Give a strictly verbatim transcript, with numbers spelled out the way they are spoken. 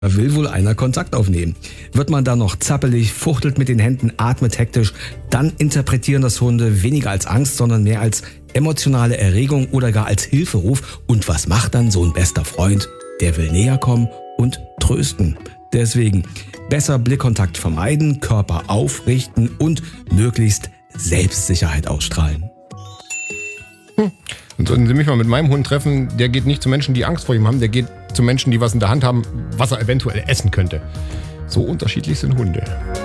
Da will wohl einer Kontakt aufnehmen. Wird man dann noch zappelig, fuchtelt mit den Händen, atmet hektisch, dann interpretieren das Hunde weniger als Angst, sondern mehr als emotionale Erregung oder gar als Hilferuf. Und was macht dann so ein bester Freund? Der will näher kommen und trösten. Deswegen besser Blickkontakt vermeiden, Körper aufrichten und möglichst Selbstsicherheit ausstrahlen. Hm. Und sollten Sie mich mal mit meinem Hund treffen, der geht nicht zu Menschen, die Angst vor ihm haben, der geht zu Menschen, die was in der Hand haben, was er eventuell essen könnte. So unterschiedlich sind Hunde.